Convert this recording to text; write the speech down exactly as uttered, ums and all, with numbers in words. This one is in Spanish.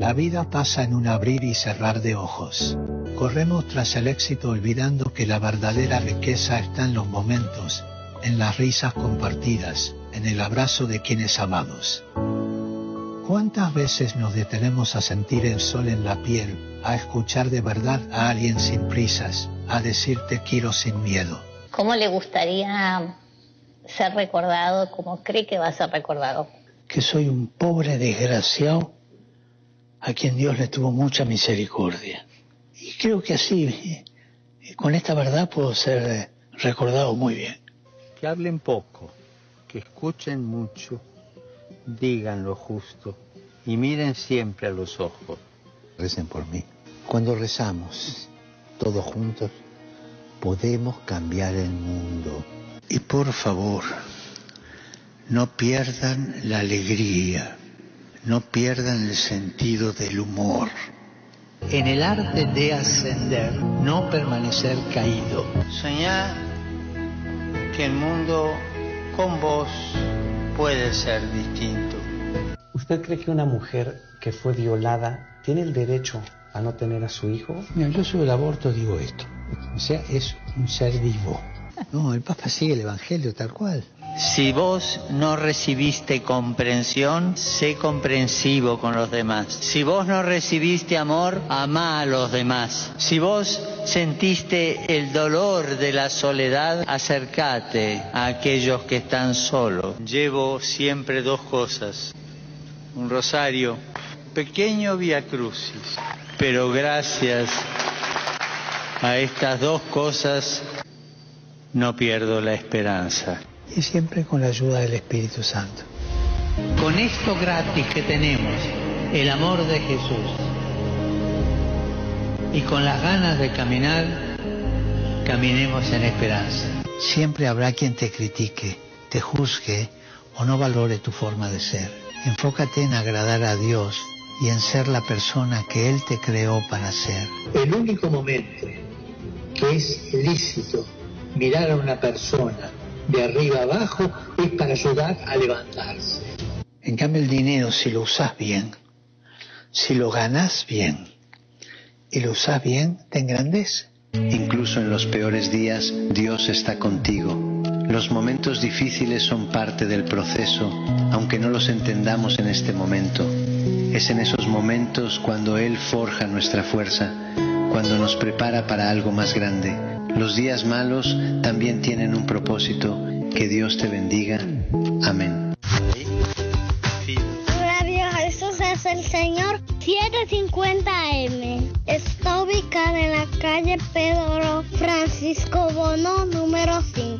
La vida pasa en un abrir y cerrar de ojos. Corremos tras el éxito olvidando que la verdadera riqueza está en los momentos, en las risas compartidas, en el abrazo de quienes amamos. ¿Cuántas veces nos detenemos a sentir el sol en la piel, a escuchar de verdad a alguien sin prisas, a decir te quiero sin miedo? ¿Cómo le gustaría ser recordado? ¿Cómo cree que va a ser recordado? Que soy un pobre desgraciado a quien Dios le tuvo mucha misericordia. Y creo que así, con esta verdad, puedo ser recordado muy bien. Que hablen poco, que escuchen mucho, digan lo justo y miren siempre a los ojos. Recen por mí. Cuando rezamos, todos juntos, podemos cambiar el mundo. Y por favor, no pierdan la alegría, no pierdan el sentido del humor. En el arte de ascender, no permanecer caído. Soñá que el mundo con vos puede ser distinto. ¿Usted cree que una mujer que fue violada tiene el derecho a no tener a su hijo? Mira, yo sobre el aborto digo esto. O sea, es un ser vivo. No, el Papa sigue el Evangelio tal cual. Si vos no recibiste comprensión, sé comprensivo con los demás. Si vos no recibiste amor, amá a los demás. Si vos sentiste el dolor de la soledad, acércate a aquellos que están solos. Llevo siempre dos cosas: un rosario, pequeño Vía Crucis, pero gracias a estas dos cosas no pierdo la esperanza. Y siempre con la ayuda del Espíritu Santo. Con esto gratis que tenemos, el amor de Jesús, y con las ganas de caminar, caminemos en esperanza. Siempre habrá quien te critique, te juzgue o no valore tu forma de ser. Enfócate en agradar a Dios y en ser la persona que Él te creó para ser. El único momento que es lícito mirar a una persona de arriba abajo es para ayudar a levantarse. En cambio, el dinero, si lo usas bien, si lo ganas bien y lo usas bien, te engrandece. Incluso en los peores días, Dios está contigo. Los momentos difíciles son parte del proceso, aunque no los entendamos en este momento. Es en esos momentos cuando Él forja nuestra fuerza, cuando nos prepara para algo más grande. Los días malos también tienen un propósito. Que Dios te bendiga. Amén. Radio Jesús es el Señor, setecientos cincuenta eme. Está ubicada en la calle Pedro Francisco Bono, número cinco.